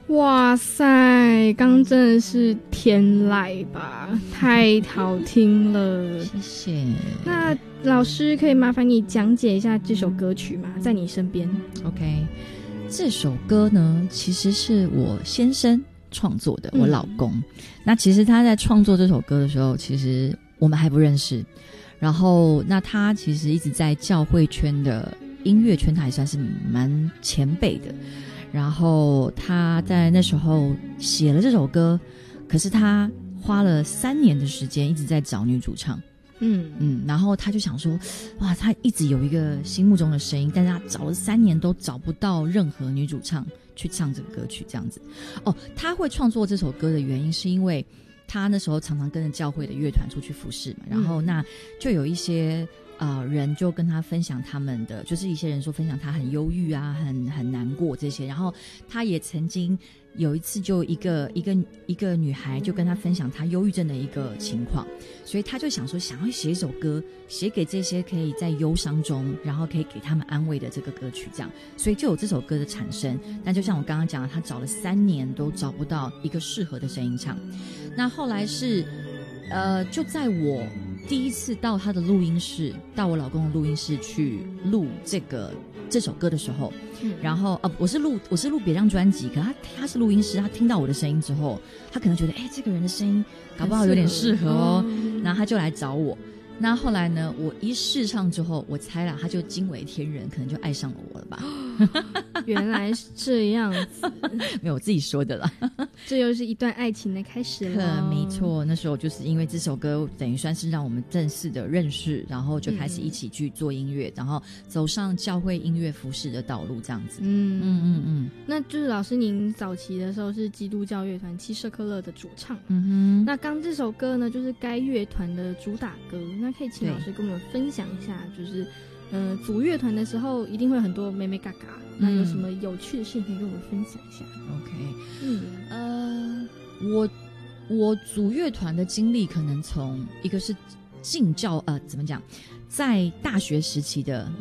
哇塞，刚真的是天籁吧，太好听了， 谢谢。 那老师可以麻烦你讲解一下这首歌曲吗？在你身边。 OK， 这首歌呢其实是我先生创作的，我老公。那其实他在创作这首歌的时候，其实我们还不认识，然后那他其实一直在教会圈的音乐圈，他还算是蛮前辈的。然后他在那时候写了这首歌，可是他花了3年的时间一直在找女主唱。然后他就想说，哇，他一直有一个心目中的声音，但是他找了3年都找不到任何女主唱去唱这个歌曲，这样子。他会创作这首歌的原因是因为他那时候常常跟着教会的乐团出去服侍嘛，然后那就有一些人就跟他分享他们的，就是一些人说分享他很忧郁啊，很难过这些，然后他也曾经有一次就一个女孩就跟他分享他忧郁症的一个情况，所以他就想说想要写一首歌，写给这些可以在忧伤中然后可以给他们安慰的这个歌曲，这样，所以就有这首歌的产生。但就像我刚刚讲的，他找了3年都找不到一个适合的声音唱。那后来是就在我第一次到他的录音室，到我老公的录音室去录这首歌的时候，然后我是录别张专辑，可他是录音师，他听到我的声音之后，他可能觉得这个人的声音搞不好有点适合哦，然后他就来找我。那后来呢，我一试唱之后，我猜啦，他就惊为天人，可能就爱上了我了吧。 原来是这样子。 没有，我自己说的啦。 这又是一段爱情的开始了。 没错，那时候就是因为这首歌等于算是让我们正式的认识，然后就开始一起去做音乐，然后走上教会音乐服饰的道路，这样子。 那就是老师您早期的时候是基督教乐团七社科勒的主唱。那刚这首歌呢就是该乐团的主打歌，那可以请老师跟我们分享一下，就是组乐团的时候一定会有很多妹妹嘎嘎，那有什么有趣的事情可以跟我们分享一下？ OK， 我组乐团的经历可能从一个是进教怎么讲，在大学时期的